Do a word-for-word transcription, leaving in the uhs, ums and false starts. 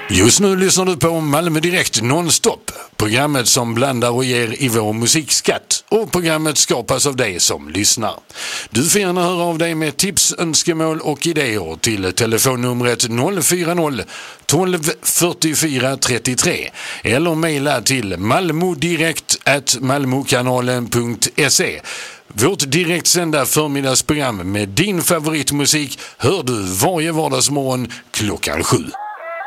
Just nu lyssnar du på Malmö Direkt nonstop. Programmet som blandar och ger i vår musikskatt. Och programmet skapas av dig som lyssnar. Du får gärna höra av dig med tips, önskemål och idéer till telefonnumret noll fyra noll tolv fyrtiofyra trettiotre eller mejla till malmodirekt at malmokanalen punkt se. Vårt direktsända förmiddagsprogram med din favoritmusik hör du varje vardagsmorgon klockan sju.